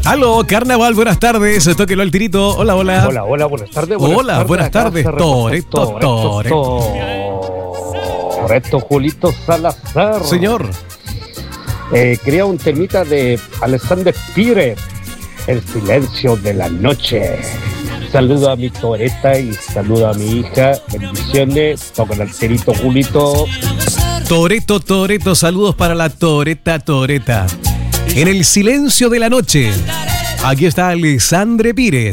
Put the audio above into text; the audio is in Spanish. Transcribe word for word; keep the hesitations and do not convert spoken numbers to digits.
Aló, Carnaval, buenas tardes. Tóquelo al tirito. Hola, hola. Hola, hola, buenas tardes. Buenas Hola, tardes. buenas tardes. Toreto, Toreto. Toreto, Julito Salazar. Señor. Eh, quería un temita de Alexander Pires, El silencio de la noche. Saludo a mi toreta y saludo a mi hija. Bendiciones. Tocan al tirito, Julito. Toreto, Toreto. Saludos para la Toreta, Toreta. En el silencio de la noche. Aquí está Alexandre Pires.